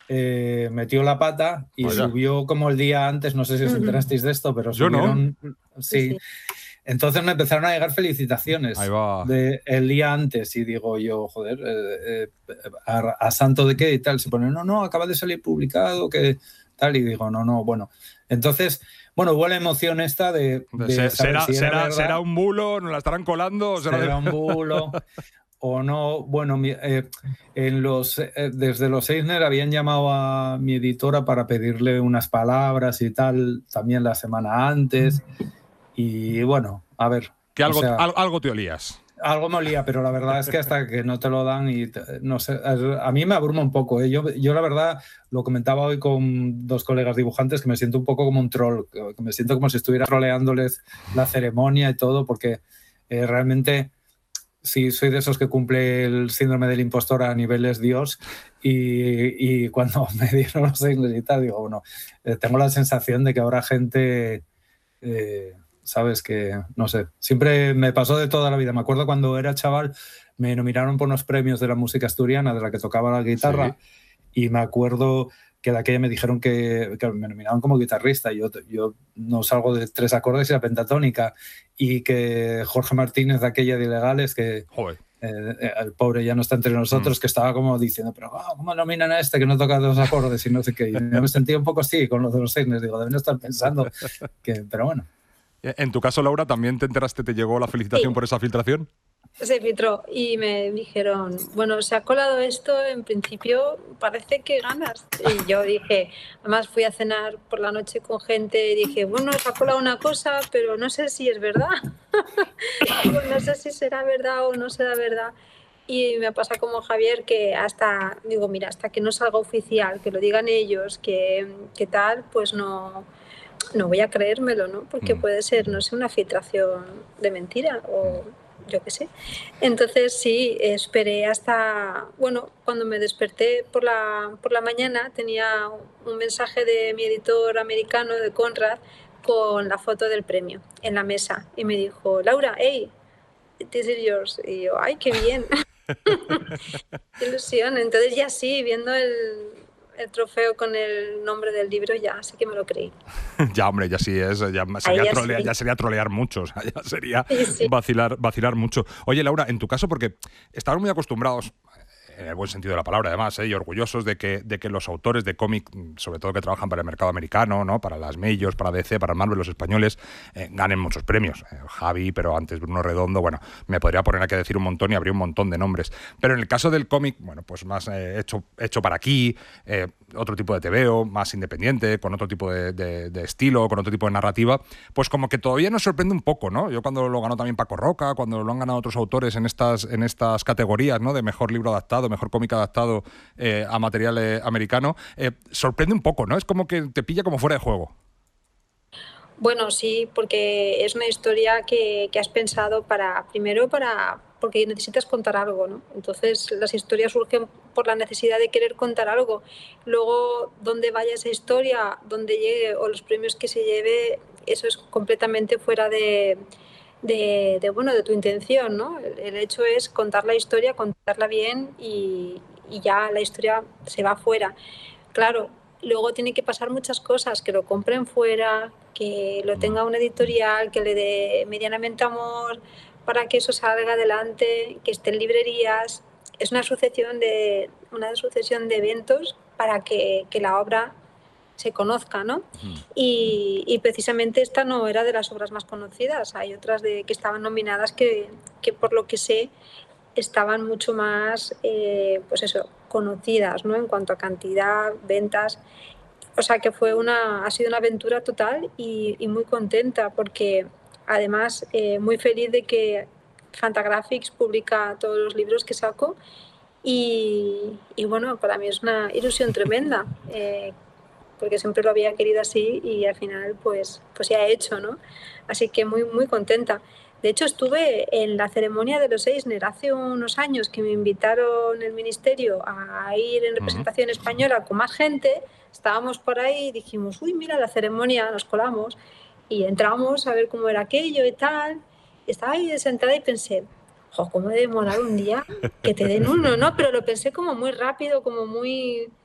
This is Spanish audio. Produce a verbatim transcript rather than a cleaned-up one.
eh, metió la pata y Vaya. subió como el día antes, no sé si os enterasteis de esto, pero Yo subieron... no. Sí, Sí. entonces me empezaron a llegar felicitaciones Ahí va. de el día antes y digo yo, joder, eh, eh, a, a santo de qué y tal. Se pone, no, no, acaba de salir publicado, que tal, y digo, no, no, bueno. Entonces, bueno, hubo la emoción esta de, de Se- saber será, si era será, verdad, será un bulo, nos la estarán colando. o será de- será un bulo o no. Bueno, mi- eh, en los, eh, desde los Eisner habían llamado a mi editora para pedirle unas palabras y tal, también la semana antes. Y bueno, a ver. Que o algo, sea, al- algo te olías. algo me olía, pero la verdad es que hasta que no te lo dan y te- no sé, a mí me abruma un poco. ¿eh? Yo, yo la verdad lo comentaba hoy con dos colegas dibujantes que me siento un poco como un troll, que me siento como si estuviera troleándoles la ceremonia y todo, porque eh, realmente sí soy de esos que cumple el síndrome del impostor a niveles Dios y, y cuando me dieron los seis y tal, digo, bueno, eh, tengo la sensación de que habrá gente... Eh, sabes que, no sé, siempre me pasó de toda la vida. Me acuerdo cuando era chaval, me nominaron por unos premios de la música asturiana de la que tocaba la guitarra y me acuerdo que de aquella me dijeron que, que me nominaron como guitarrista. Yo, yo no salgo de tres acordes y la pentatónica y que Jorge Martínez de aquella de Ilegales, que Joder. eh, el pobre ya no está entre nosotros, mm. que estaba como diciendo, pero oh, ¿cómo nominan a este que no toca dos acordes y no sé qué? Y yo me sentía un poco así con los de los Eisner, digo, deben estar pensando que, pero bueno. En tu caso, Laura, ¿también te enteraste, te llegó la felicitación Sí. por esa filtración? Se filtró y me dijeron, bueno, se ha colado esto, en principio parece que ganas. Y yo dije, además fui a cenar por la noche con gente y dije, bueno, se ha colado una cosa, pero no sé si es verdad. No sé si será verdad o no será verdad. Y me pasa como Javier que hasta, digo, mira, hasta que no salga oficial, que lo digan ellos, que, que tal, pues no, no voy a creérmelo, ¿no? Porque mm. puede ser, no sé, una filtración de mentira o yo qué sé. Entonces sí, esperé hasta, bueno, cuando me desperté por la, por la mañana tenía un mensaje de mi editor americano, de Conrad, con la foto del premio en la mesa y me dijo, Laura, hey, this is yours. Y yo, ay, qué bien. Qué ilusión. Entonces ya sí, viendo el, el trofeo con el nombre del libro, ya sí que me lo creí. Ya, hombre, ya sí es, ya sería, ya, trolear, sí. ya sería trolear mucho, o sea, ya sería sí, sí. Vacilar, vacilar mucho. Oye, Laura, en tu caso, porque estamos muy acostumbrados, en el buen sentido de la palabra además, ¿eh? y orgullosos de que, de que los autores de cómic, sobre todo que trabajan para el mercado americano, ¿no? Para las Majors, para D C, para Marvel, los españoles, eh, ganen muchos premios. Eh, Javi, pero antes Bruno Redondo, bueno, me podría poner aquí a decir un montón y habría un montón de nombres. Pero en el caso del cómic, bueno, pues más eh, hecho, hecho para aquí, eh, otro tipo de tebeo, más independiente, con otro tipo de, de, de estilo, con otro tipo de narrativa, pues como que todavía nos sorprende un poco, ¿no? Yo cuando lo ganó también Paco Roca, cuando lo han ganado otros autores en estas, en estas categorías, ¿no? De mejor libro adaptado, mejor cómic adaptado eh, a material eh, americano, eh, sorprende un poco, ¿no? Es como que te pilla como fuera de juego. Bueno, sí, porque es una historia que, que has pensado para, primero para, porque necesitas contar algo, ¿no? Entonces las historias surgen por la necesidad de querer contar algo. Luego, dónde vaya esa historia, dónde llegue o los premios que se lleve, eso es completamente fuera de, de, de bueno, de tu intención, ¿no? El, el hecho es contar la historia, contarla bien y, y ya la historia se va fuera. Claro, luego tiene que pasar muchas cosas, que lo compren fuera, que lo tenga una editorial, que le dé medianamente amor para que eso salga adelante, que esté en librerías. Es una sucesión de, una sucesión de eventos para que, que la obra se conozca, ¿no? Uh-huh. Y, y precisamente esta no era de las obras más conocidas. Hay otras de, que estaban nominadas que, que por lo que sé estaban mucho más, eh, pues eso, conocidas, ¿no? En cuanto a cantidad, ventas. O sea que fue una, ha sido una aventura total y, y muy contenta porque además eh, muy feliz de que Fantagraphics publica todos los libros que saco y, y bueno, para mí es una ilusión tremenda eh, porque siempre lo había querido así y al final pues, pues ya he hecho, ¿no? Así que muy, muy contenta. De hecho, estuve en la ceremonia de los Eisner hace unos años que me invitaron el ministerio a ir en representación uh-huh. española con más gente. Estábamos por ahí y dijimos, uy, mira la ceremonia, nos colamos y entramos a ver cómo era aquello y tal. Estaba ahí sentada y pensé, jo, cómo debe molar un día que te den uno, ¿no? Pero lo pensé como muy rápido, como muy...